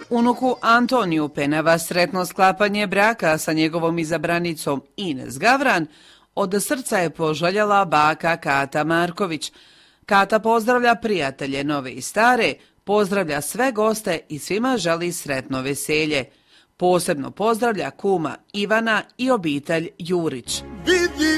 Unuku Antoniju Penava sretno sklapanje braka sa njegovom izabranicom Ines Gavran od srca je poželjela baka Kata Marković. Kata pozdravlja prijatelje nove i stare, pozdravlja sve goste i svima želi sretno veselje. Posebno pozdravlja kuma Ivana i obitelj Jurić.